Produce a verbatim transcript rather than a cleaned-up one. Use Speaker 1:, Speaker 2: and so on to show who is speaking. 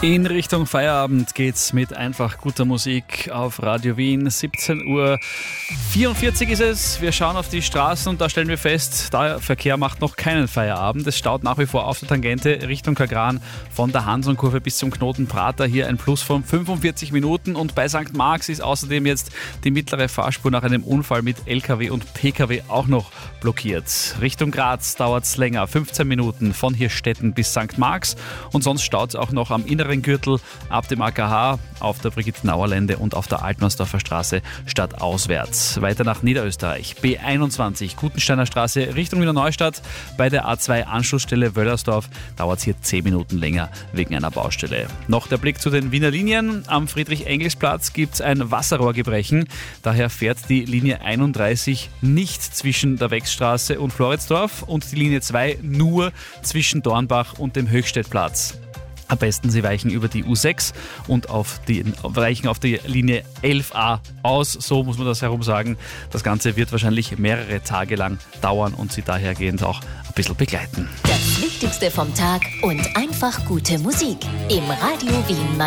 Speaker 1: In Richtung Feierabend geht's mit einfach guter Musik auf Radio Wien. siebzehn Uhr vierundvierzig ist es. Wir schauen auf die Straßen und da stellen wir fest, der Verkehr macht noch keinen Feierabend. Es staut nach wie vor auf der Tangente Richtung Kagran von der Hansonkurve bis zum Knoten Prater. Hier ein Plus von fünfundvierzig Minuten. Und bei Sankt Marx ist außerdem jetzt die mittlere Fahrspur nach einem Unfall mit L K W und P K W auch noch blockiert. Richtung Graz dauert's länger, fünfzehn Minuten von Hirstetten bis Sankt Marx. Und sonst staut's auch noch am inneren Gürtel ab dem A K H, auf der Brigitte-Nauer-Lände und auf der Altmannsdorfer Straße stadtauswärts. Weiter nach Niederösterreich. B einundzwanzig, Gutensteiner Straße Richtung Wiener Neustadt. Bei der A zwei Anschlussstelle Wöllersdorf dauert es hier zehn Minuten länger wegen einer Baustelle. Noch der Blick zu den Wiener Linien. Am Friedrich-Engels-Platz gibt es ein Wasserrohrgebrechen. Daher fährt die Linie einunddreißig nicht zwischen der Wechsstraße und Floridsdorf und die Linie zwei nur zwischen Dornbach und dem Höchstedtplatz. Am besten Sie weichen über die U sechs und auf die, weichen auf die Linie elf a aus, so muss man das herum sagen. Das Ganze wird wahrscheinlich mehrere Tage lang dauern und Sie dahergehend auch ein bisschen begleiten.
Speaker 2: Das Wichtigste vom Tag und einfach gute Musik im Radio Wien.